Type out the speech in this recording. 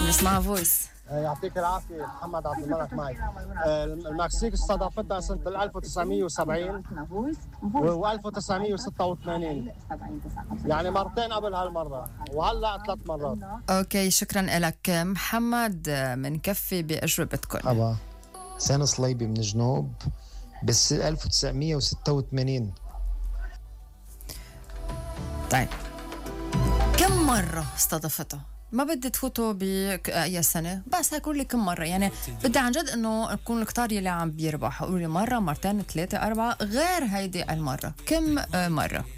نسمع فويس. يعطيك العافية. محمد عبد الملك معي. المكسيك استضافتها سنة 1970 و1986، يعني مرتين قبل هالمرة، وهلأ 3 مرات. أوكي، شكرا لك محمد. منكفي بأجوبتكم. مرحبا، حسين صليبي من جنوب، بس 1986. طيب، كم مرة استضافتها؟ ما بدي تفوتوا بأي سنة، بس هقول لي كم مرة. يعني بدي عن جد إنه نكون الكتار يلي عم بيربح. قولوا لي مرة، مرتين، 3، 4، غير هيدي المرة كم مرة.